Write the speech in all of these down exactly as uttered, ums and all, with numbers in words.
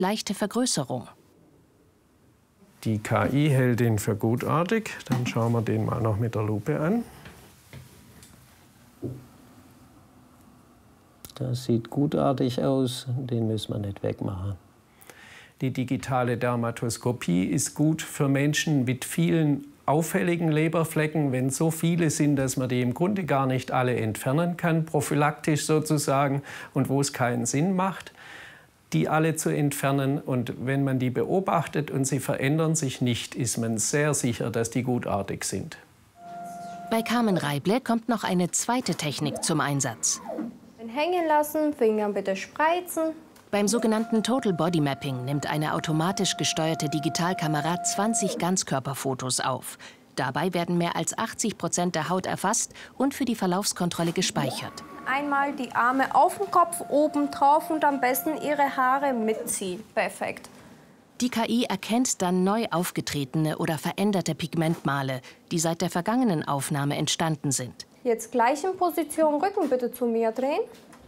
leichte Vergrößerung. Die K I hält den für gutartig. Dann schauen wir den mal noch mit der Lupe an. Das sieht gutartig aus, den müssen wir nicht wegmachen. Die digitale Dermatoskopie ist gut für Menschen mit vielen auffälligen Leberflecken, wenn so viele sind, dass man die im Grunde gar nicht alle entfernen kann, prophylaktisch sozusagen, und wo es keinen Sinn macht, die alle zu entfernen. Und wenn man die beobachtet und sie verändern sich nicht, ist man sehr sicher, dass die gutartig sind. Bei Carmen Reible kommt noch eine zweite Technik zum Einsatz. Hängen lassen, Fingern bitte spreizen. Beim sogenannten Total Body Mapping nimmt eine automatisch gesteuerte Digitalkamera zwanzig Ganzkörperfotos auf. Dabei werden mehr als achtzig Prozent der Haut erfasst und für die Verlaufskontrolle gespeichert. Einmal die Arme auf dem Kopf, oben drauf und am besten Ihre Haare mitziehen. Perfekt. Die K I erkennt dann neu aufgetretene oder veränderte Pigmentmale, die seit der vergangenen Aufnahme entstanden sind. Jetzt gleich in Position, Rücken bitte zu mir drehen.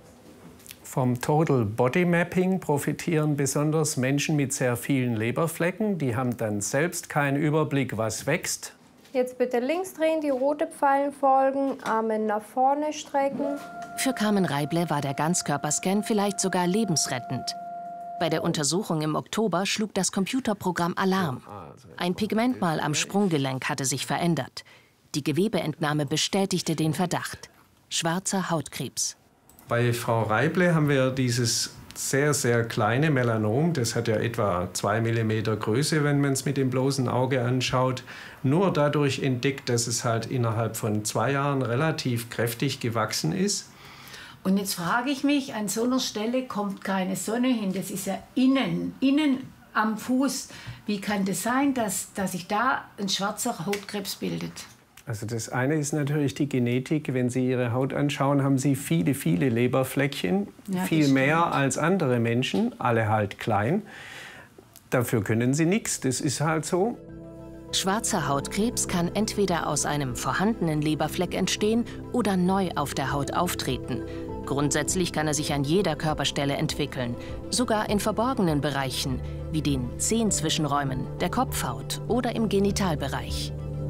Vom Total Body Mapping profitieren besonders Menschen mit sehr vielen Leberflecken. Die haben dann selbst keinen Überblick, was wächst. Jetzt bitte links drehen, die rote Pfeilen folgen, Arme nach vorne strecken. Für Carmen Reible war der Ganzkörperscan vielleicht sogar lebensrettend. Bei der Untersuchung im Oktober schlug das Computerprogramm Alarm. Ein Pigmentmal am Sprunggelenk hatte sich verändert. Die Gewebeentnahme bestätigte den Verdacht: schwarzer Hautkrebs. Bei Frau Reible haben wir dieses sehr, sehr kleine Melanom. Das hat ja etwa zwei Millimeter Größe, wenn man es mit dem bloßen Auge anschaut. Nur dadurch entdeckt, dass es halt innerhalb von zwei Jahren relativ kräftig gewachsen ist. Und jetzt frage ich mich, an so einer Stelle kommt keine Sonne hin. Das ist ja innen, innen am Fuß. Wie kann das sein, dass, dass sich da ein schwarzer Hautkrebs bildet? Also das eine ist natürlich die Genetik. Wenn Sie Ihre Haut anschauen, haben Sie viele, viele Leberfleckchen. Ja, viel mehr als andere Menschen, alle halt klein. Dafür können Sie nichts, das ist halt so. Schwarzer Hautkrebs kann entweder aus einem vorhandenen Leberfleck entstehen oder neu auf der Haut auftreten. Grundsätzlich kann er sich an jeder Körperstelle entwickeln, sogar in verborgenen Bereichen, wie den Zehenzwischenräumen, der Kopfhaut oder im Genitalbereich.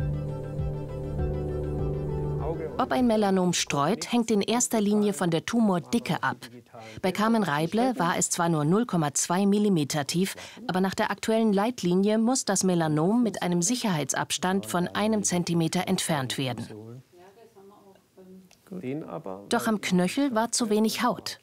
Ob ein Melanom streut, hängt in erster Linie von der Tumordicke ab. Bei Carmen Reible war es zwar nur null Komma zwei Millimeter tief, aber nach der aktuellen Leitlinie muss das Melanom mit einem Sicherheitsabstand von einem Zentimeter entfernt werden. Doch am Knöchel war zu wenig Haut.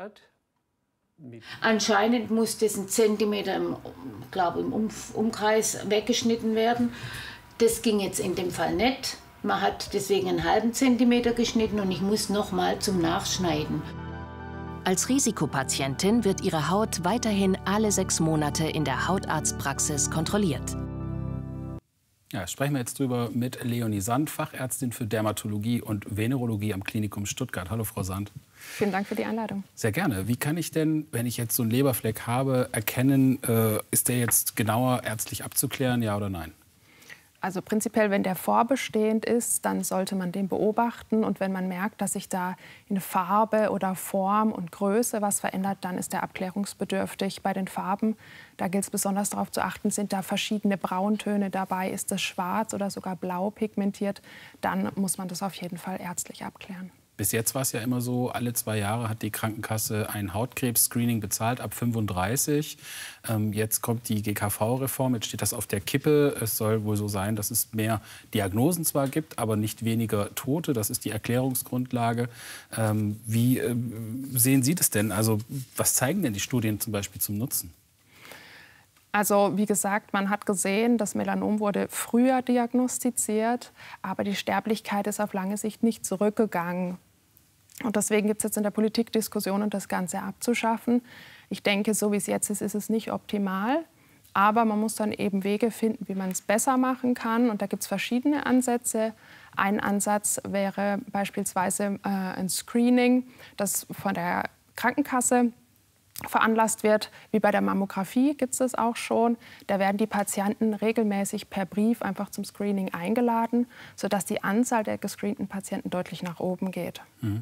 Anscheinend muss das ein Zentimeter im, glaube, im um Umkreis weggeschnitten werden. Das ging jetzt in dem Fall nicht. Man hat deswegen einen halben Zentimeter geschnitten und ich muss noch mal zum Nachschneiden. Als Risikopatientin wird ihre Haut weiterhin alle sechs Monate in der Hautarztpraxis kontrolliert. Ja, sprechen wir jetzt drüber mit Leonie Sand, Fachärztin für Dermatologie und Venerologie am Klinikum Stuttgart. Hallo, Frau Sand. Vielen Dank für die Einladung. Sehr gerne. Wie kann ich denn, wenn ich jetzt so einen Leberfleck habe, erkennen, äh, ist der jetzt genauer ärztlich abzuklären, ja oder nein? Also prinzipiell, wenn der vorbestehend ist, dann sollte man den beobachten. Und wenn man merkt, dass sich da in Farbe oder Form und Größe was verändert, dann ist der abklärungsbedürftig. Bei den Farben, da gilt es besonders darauf zu achten, sind da verschiedene Brauntöne dabei, ist das schwarz oder sogar blau pigmentiert, dann muss man das auf jeden Fall ärztlich abklären. Bis jetzt war es ja immer so, alle zwei Jahre hat die Krankenkasse ein Hautkrebs-Screening bezahlt, ab fünfunddreißig. Ähm, jetzt kommt die G K V-Reform, jetzt steht das auf der Kippe. Es soll wohl so sein, dass es mehr Diagnosen zwar gibt, aber nicht weniger Tote. Das ist die Erklärungsgrundlage. Ähm, wie äh, sehen Sie das denn? Also was zeigen denn die Studien zum Beispiel zum Nutzen? Also wie gesagt, man hat gesehen, das Melanom wurde früher diagnostiziert, aber die Sterblichkeit ist auf lange Sicht nicht zurückgegangen. Und deswegen gibt es jetzt in der Politik Diskussionen, das Ganze abzuschaffen. Ich denke, so wie es jetzt ist, ist es nicht optimal. Aber man muss dann eben Wege finden, wie man es besser machen kann. Und da gibt es verschiedene Ansätze. Ein Ansatz wäre beispielsweise äh, ein Screening, das von der Krankenkasse veranlasst wird. Wie bei der Mammographie gibt es das auch schon. Da werden die Patienten regelmäßig per Brief einfach zum Screening eingeladen, sodass die Anzahl der gescreenten Patienten deutlich nach oben geht. Mhm.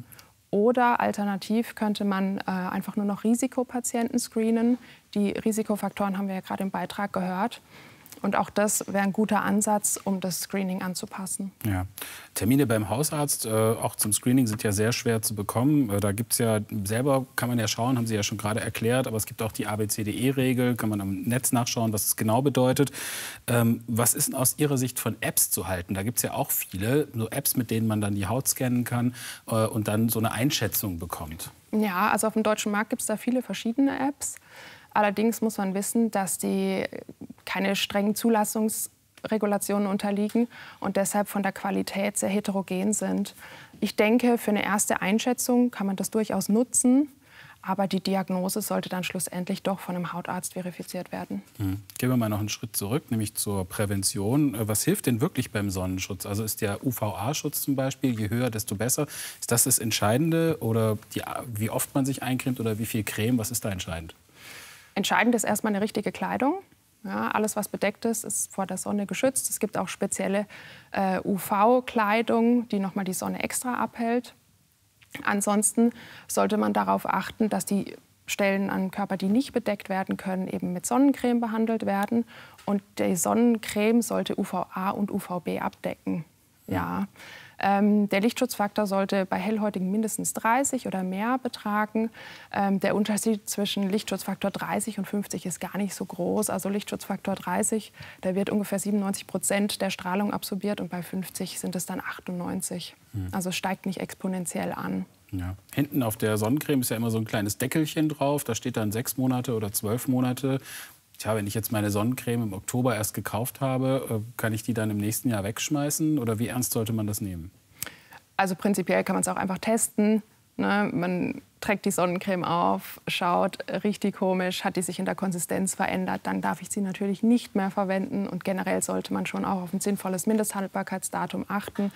Oder alternativ könnte man äh, einfach nur noch Risikopatienten screenen. Die Risikofaktoren haben wir ja gerade im Beitrag gehört. Und auch das wäre ein guter Ansatz, um das Screening anzupassen. Ja. Termine beim Hausarzt, äh, auch zum Screening, sind ja sehr schwer zu bekommen. Äh, da gibt es ja selber, kann man ja schauen, haben Sie ja schon gerade erklärt, aber es gibt auch die A B C D E-Regel, kann man am Netz nachschauen, was es genau bedeutet. Ähm, was ist denn aus Ihrer Sicht von Apps zu halten? Da gibt es ja auch viele, so Apps, mit denen man dann die Haut scannen kann äh, und dann so eine Einschätzung bekommt. Ja, also auf dem deutschen Markt gibt es da viele verschiedene Apps. Allerdings muss man wissen, dass die keine strengen Zulassungsregulationen unterliegen und deshalb von der Qualität sehr heterogen sind. Ich denke, für eine erste Einschätzung kann man das durchaus nutzen, aber die Diagnose sollte dann schlussendlich doch von einem Hautarzt verifiziert werden. Mhm. Gehen wir mal noch einen Schritt zurück, nämlich zur Prävention. Was hilft denn wirklich beim Sonnenschutz? Also ist der U V A-Schutz zum Beispiel, je höher, desto besser. Ist das das Entscheidende oder die, wie oft man sich eincremt oder wie viel Creme? Was ist da entscheidend? Entscheidend ist erstmal eine richtige Kleidung. Ja, alles, was bedeckt ist, ist vor der Sonne geschützt. Es gibt auch spezielle äh, U V-Kleidung, die noch mal die Sonne extra abhält. Ansonsten sollte man darauf achten, dass die Stellen am Körper, die nicht bedeckt werden können, eben mit Sonnencreme behandelt werden. Und die Sonnencreme sollte U V A und U V B abdecken. Ja. Ähm, der Lichtschutzfaktor sollte bei Hellhäutigen mindestens dreißig oder mehr betragen. Ähm, der Unterschied zwischen Lichtschutzfaktor dreißig und fünfzig ist gar nicht so groß. Also Lichtschutzfaktor dreißig, da wird ungefähr siebenundneunzig Prozent der Strahlung absorbiert und bei fünfzig sind es dann achtundneunzig. Hm. Also es steigt nicht exponentiell an. Ja. Hinten auf der Sonnencreme ist ja immer so ein kleines Deckelchen drauf. Da steht dann sechs Monate oder zwölf Monate. Tja, wenn ich jetzt meine Sonnencreme im Oktober erst gekauft habe, kann ich die dann im nächsten Jahr wegschmeißen? Oder wie ernst sollte man das nehmen? Also prinzipiell kann man es auch einfach testen. Ne? Man trägt die Sonnencreme auf, schaut, riecht die komisch, hat die sich in der Konsistenz verändert, dann darf ich sie natürlich nicht mehr verwenden. Und generell sollte man schon auch auf ein sinnvolles Mindesthaltbarkeitsdatum achten.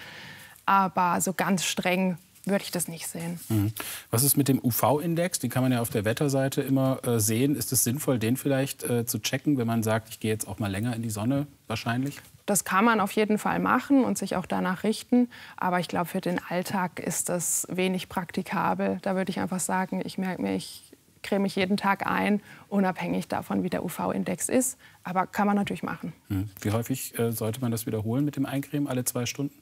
Aber so ganz streng würde ich das nicht sehen. Mhm. Was ist mit dem U V-Index? Den kann man ja auf der Wetterseite immer äh, sehen. Ist es sinnvoll, den vielleicht äh, zu checken, wenn man sagt, ich gehe jetzt auch mal länger in die Sonne wahrscheinlich? Das kann man auf jeden Fall machen und sich auch danach richten. Aber ich glaube, für den Alltag ist das wenig praktikabel. Da würde ich einfach sagen, ich merke mir, ich creme mich jeden Tag ein, unabhängig davon, wie der U V-Index ist. Aber kann man natürlich machen. Mhm. Wie häufig äh, sollte man das wiederholen mit dem Eincremen? Alle zwei Stunden?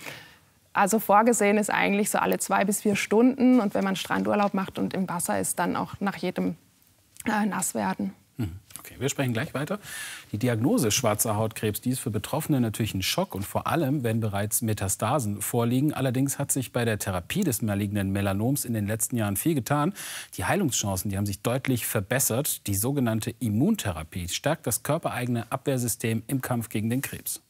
Also vorgesehen ist eigentlich so alle zwei bis vier Stunden. Und wenn man Strandurlaub macht und im Wasser ist, dann auch nach jedem äh, nass werden. Okay, wir sprechen gleich weiter. Die Diagnose schwarzer Hautkrebs, die ist für Betroffene natürlich ein Schock. Und vor allem, wenn bereits Metastasen vorliegen. Allerdings hat sich bei der Therapie des malignen Melanoms in den letzten Jahren viel getan. Die Heilungschancen, die haben sich deutlich verbessert. Die sogenannte Immuntherapie stärkt das körpereigene Abwehrsystem im Kampf gegen den Krebs.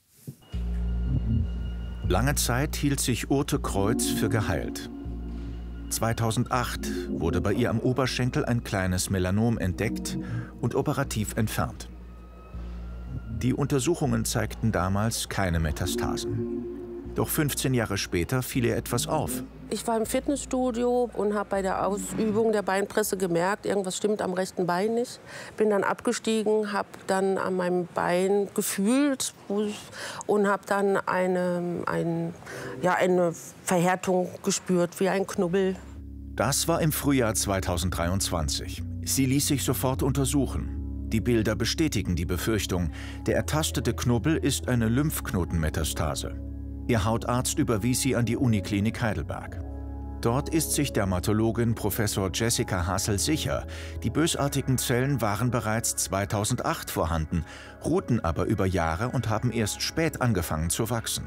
Lange Zeit hielt sich Urte Kreuz für geheilt. zweitausendacht wurde bei ihr am Oberschenkel ein kleines Melanom entdeckt und operativ entfernt. Die Untersuchungen zeigten damals keine Metastasen. Doch fünfzehn Jahre später fiel ihr etwas auf. Ich war im Fitnessstudio und habe bei der Ausübung der Beinpresse gemerkt, irgendwas stimmt am rechten Bein nicht. Bin dann abgestiegen, habe dann an meinem Bein gefühlt und habe dann eine, ein, ja, eine Verhärtung gespürt, wie ein Knubbel. Das war im Frühjahr zweitausenddreiundzwanzig. Sie ließ sich sofort untersuchen. Die Bilder bestätigen die Befürchtung, der ertastete Knubbel ist eine Lymphknotenmetastase. Ihr Hautarzt überwies sie an die Uniklinik Heidelberg. Dort ist sich Dermatologin Professor Jessica Hassel sicher, die bösartigen Zellen waren bereits zweitausendacht vorhanden, ruhten aber über Jahre und haben erst spät angefangen zu wachsen.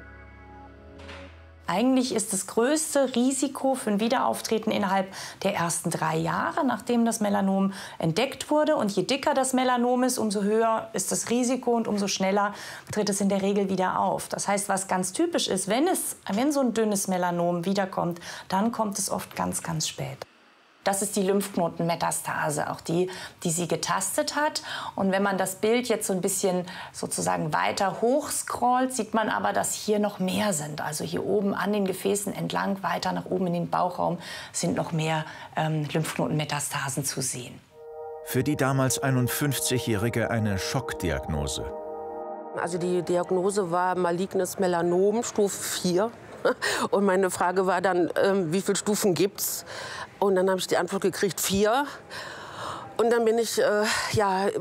Eigentlich ist das größte Risiko für ein Wiederauftreten innerhalb der ersten drei Jahre, nachdem das Melanom entdeckt wurde. Und je dicker das Melanom ist, umso höher ist das Risiko und umso schneller tritt es in der Regel wieder auf. Das heißt, was ganz typisch ist, wenn, es, wenn so ein dünnes Melanom wiederkommt, dann kommt es oft ganz, ganz spät. Das ist die Lymphknotenmetastase, auch die, die sie getastet hat. Und wenn man das Bild jetzt so ein bisschen sozusagen weiter hoch scrollt, sieht man aber, dass hier noch mehr sind. Also hier oben an den Gefäßen entlang, weiter nach oben in den Bauchraum, sind noch mehr ähm, Lymphknotenmetastasen zu sehen. Für die damals einundfünfzigjährige eine Schockdiagnose. Also die Diagnose war malignes Melanom, Stufe vier. Und meine Frage war dann, ähm, wie viele Stufen gibt's? Und dann habe ich die Antwort gekriegt, vier. Und dann bin ich äh, ja,